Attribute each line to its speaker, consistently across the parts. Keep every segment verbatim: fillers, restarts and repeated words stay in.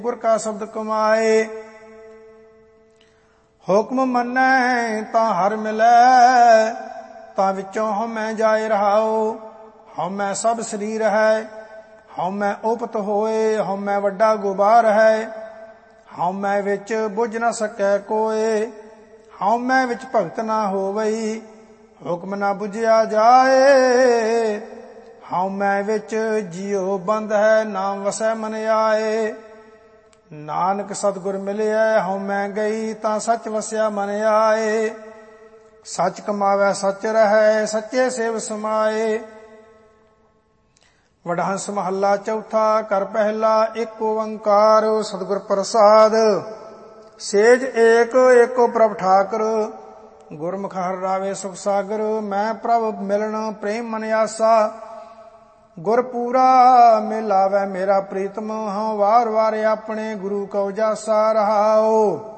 Speaker 1: गुर का शब्द कमाए। हुक्म मन्नै तां हर मिलै, तां विचों हउमੈ जाए रहाओ। हउमੈ सब शरीर है, हउमੈ उपत होए, हउमੈ वड्डा गुबार है। हउमੈ विच बुझ न सकै कोए, हउमੈ विच भगत ना होवई। हुक्म ना बुझिया जाए, हउमੈ विच जियो बंद है, नाम वसै मन आए। नानक सतगुर मिलिया हउमੈ गई, तां सच वसिया मन आए। सच कमावै सच रहै, सच्चे सेव समाए। वडहंस महला चौथा कर पहला, एक ओंकार सतगुर प्रसाद। सेज एक एको प्रभ ठाकर, गुरमुख हर रावे सुख सागर। मैं प्रभ मिलन प्रेम मन आसा, गुर पूरा मिलावै मेरा प्रीतम। हाँ वार वार अपने गुरु को जासा रहाओ।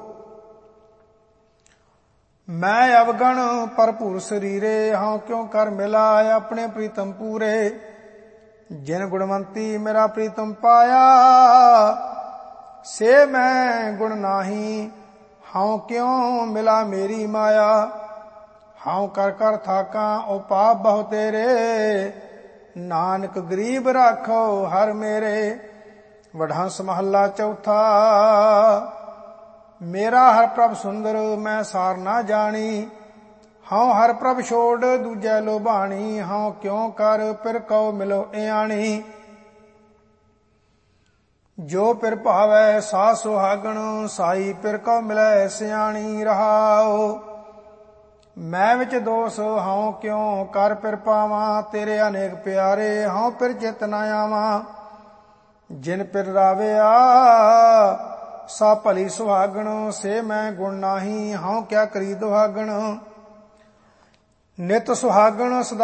Speaker 1: मैं अवगण भरपूर शरीरे, हाँ क्यों कर मिला अपने प्रीतम पूरे। जिन गुणवंती मेरा प्रीतम पाया, से मैं गुण नाही, हाँ क्यों मिला मेरी माया। हाँ कर कर थाका ओ पाप बहु तेरे, नानक गरीब राखो हर मेरे। वडहंस महला चौथा। मेरा हर प्रभ सुंदर मैं सार ना जानी, हाँ हर प्रभ छोड़ दूजै लोभानी। हाँ क्यों कर पिर कौ मिलो इयाणी, जो पिर भावै सा सुहागण। साई पिर कौ मिलै सियाणी रहाओ। मैं विच दोष हाँ क्यों कर पिर पावां, तेरे अनेक प्यारे हाँ पिर चित न आवां। जिन पिर राविया सा भली सुहागण, से मैं गुण नाही हाँ क्या करी दुहागण। नित सुहागण सदा